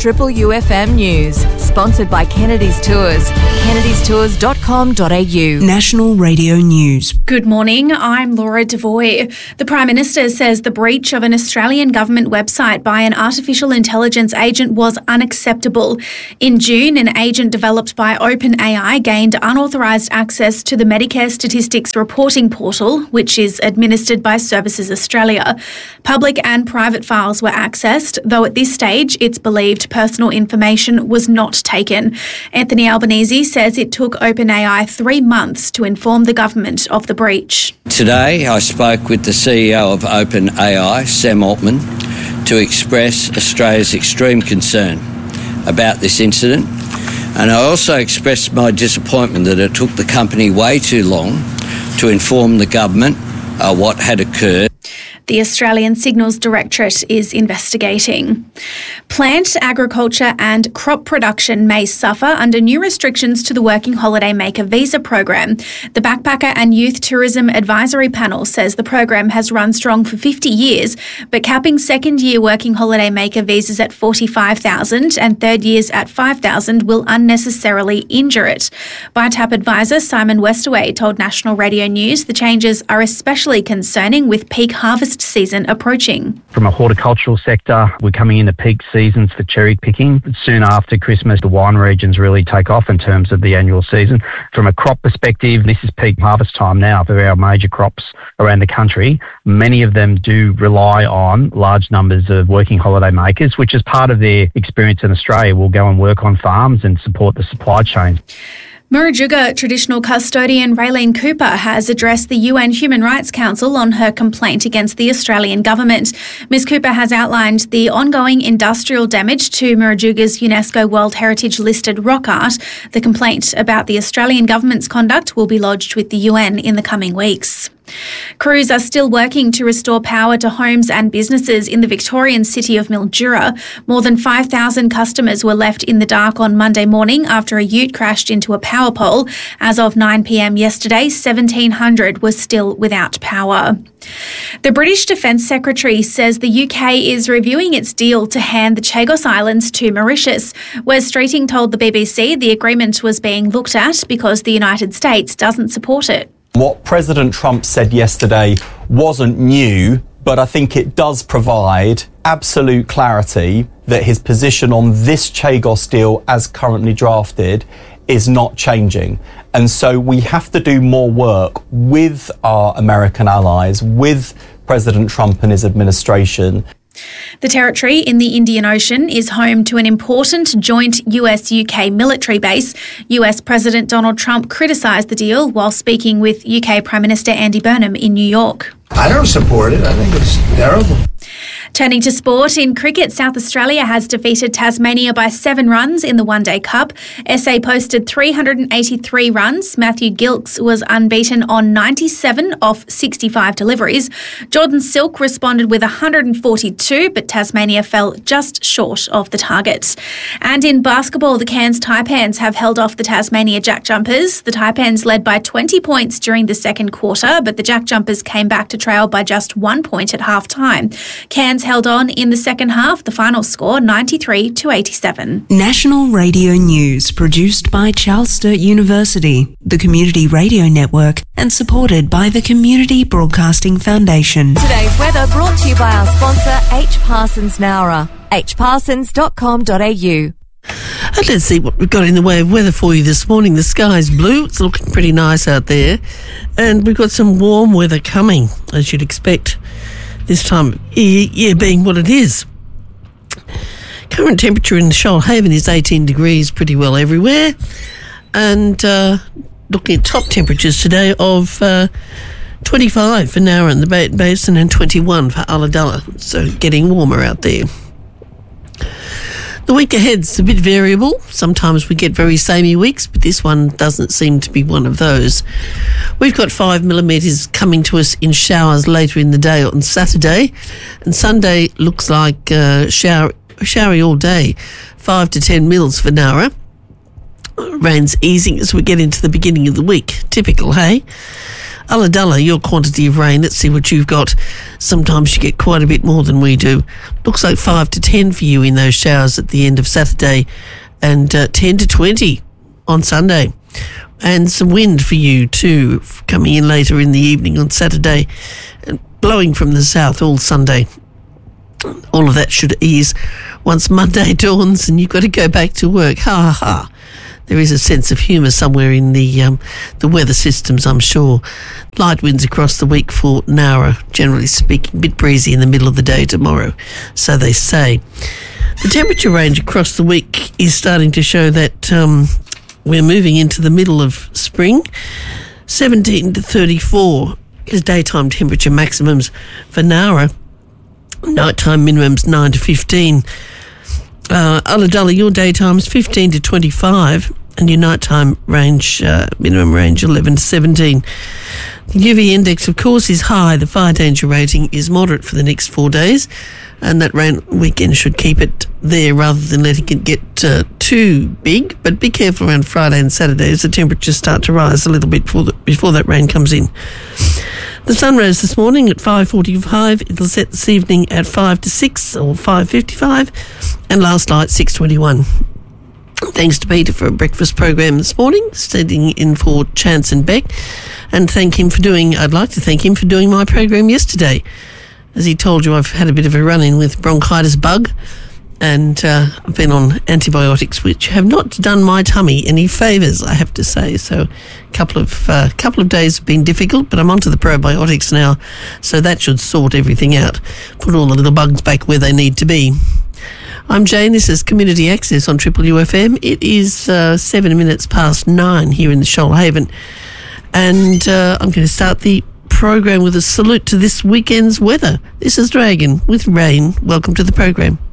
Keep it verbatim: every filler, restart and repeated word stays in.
Triple U F M News, sponsored by Kennedy's Tours. kennedys tours dot com dot a u. National Radio News. Good morning, I'm Laura Devoy. The Prime Minister says the breach of an Australian government website by an artificial intelligence agent was unacceptable. In June, an agent developed by OpenAI gained unauthorised access to the Medicare Statistics Reporting Portal, which is administered by Services Australia. Public and private files were accessed, though at this stage it's believed personal information was not taken. Anthony Albanese says it took OpenAI three months to inform the government of the breach. Today I spoke with the C E O of OpenAI, Sam Altman, to express Australia's extreme concern about this incident, and I also expressed my disappointment that it took the company way too long to inform the government uh, what had occurred. The Australian Signals Directorate is investigating. Plant, agriculture and crop production may suffer under new restrictions to the Working Holiday Maker visa program. The Backpacker and Youth Tourism Advisory Panel says the program has run strong for fifty years, but capping second-year Working Holiday Maker visas at forty-five thousand and third years at five thousand will unnecessarily injure it. B I T A P advisor Simon Westaway told National Radio News the changes are especially concerning with peak harvest season approaching. From a horticultural sector, we're coming into peak seasons for cherry picking. Soon after Christmas, the wine regions really take off in terms of the annual season. From a crop perspective, this is peak harvest time now for our major crops around the country. Many of them do rely on large numbers of working holiday makers, which is part of their experience in Australia. Will go and work on farms and support the supply chain. Murujuga traditional custodian Raylene Cooper has addressed the U N Human Rights Council on her complaint against the Australian government. Miz Cooper has outlined the ongoing industrial damage to Murujuga's UNESCO World Heritage listed rock art. The complaint about the Australian government's conduct will be lodged with the U N in the coming weeks. Crews are still working to restore power to homes and businesses in the Victorian city of Mildura. More than five thousand customers were left in the dark on Monday morning after a ute crashed into a power pole. As of nine p.m. yesterday, seventeen hundred were still without power. The British Defence Secretary says the U K is reviewing its deal to hand the Chagos Islands to Mauritius. Wes Streeting told the B B C the agreement was being looked at because the United States doesn't support it. What President Trump said yesterday wasn't new, but I think it does provide absolute clarity that his position on this Chagos deal as currently drafted is not changing. And so we have to do more work with our American allies, with President Trump and his administration. The territory in the Indian Ocean is home to an important joint U S U K military base. U S President Donald Trump criticised the deal while speaking with U K Prime Minister Andy Burnham in New York. I don't support it. I think it's terrible. Turning to sport, in cricket, South Australia has defeated Tasmania by seven runs in the One Day Cup. S A posted three hundred eighty-three runs. Matthew Gilkes was unbeaten on ninety-seven off sixty-five deliveries. Jordan Silk responded with one hundred forty-two, but Tasmania fell just short of the target. And in basketball, the Cairns Taipans have held off the Tasmania Jack Jumpers. The Taipans led by twenty points during the second quarter, but the Jack Jumpers came back to trail by just one point at half-time. Cairns held on in the second half, the final score ninety-three to eighty-seven. National Radio News, produced by Charles Sturt University, the Community Radio Network, and supported by the Community Broadcasting Foundation. Today's weather brought to you by our sponsor, H. Parsons Nowra, h parsons dot com dot a u. And let's see what we've got in the way of weather for you this morning. The sky's blue. It's looking pretty nice out there. And we've got some warm weather coming, as you'd expect this time of year being what it is. Current temperature in Shoalhaven is eighteen degrees pretty well everywhere. And uh, looking at top temperatures today of uh, twenty-five for Nowra and the Basin Basin and twenty-one for Ulladulla. So getting warmer out there. The week ahead's a bit variable. Sometimes we get very samey weeks, but this one doesn't seem to be one of those. We've got five millimetres coming to us in showers later in the day on Saturday, and Sunday looks like uh, shower, showery all day. Five to ten mils for Nowra. Rain's easing as we get into the beginning of the week. Typical, hey? Ulladulla, your quantity of rain, let's see what you've got. Sometimes you get quite a bit more than we do. Looks like five to ten for you in those showers at the end of Saturday, and uh, ten to twenty on Sunday. And some wind for you too, coming in later in the evening on Saturday, and blowing from the south all Sunday. All of that should ease once Monday dawns and you've got to go back to work. Ha ha ha. There is a sense of humour somewhere in the um, the weather systems, I'm sure. Light winds across the week for Nowra, generally speaking. A bit breezy in the middle of the day tomorrow, so they say. The temperature range across the week is starting to show that um, we're moving into the middle of spring. seventeen to thirty-four is daytime temperature maximums for Nowra. Nighttime minimums nine to fifteen. Uh, Ulladulla, your daytime is fifteen to twenty-five, and your nighttime range, uh, minimum range, eleven to seventeen. The U V index, of course, is high. The fire danger rating is moderate for the next four days, and that rain weekend should keep it there rather than letting it get uh, too big. But be careful around Friday and Saturday as the temperatures start to rise a little bit before, the, before that rain comes in. The sun rose this morning at five forty-five. It'll set this evening at five to six or five fifty-five, and last night six twenty-one. Thanks to Peter for a breakfast program this morning, standing in for Chance and Beck, and thank him for doing. I'd like to thank him for doing my program yesterday. As he told you, I've had a bit of a run-in with bronchitis bug, and uh, I've been on antibiotics, which have not done my tummy any favours, I have to say. So a couple of uh, couple of days have been difficult, but I'm onto the probiotics now, so that should sort everything out, put all the little bugs back where they need to be. I'm Jane. This is Community Access on Triple U F M. It is uh, seven minutes past nine here in the Shoalhaven, and uh, I'm going to start the program with a salute to this weekend's weather. This is Dragon with Rain. Welcome to the program.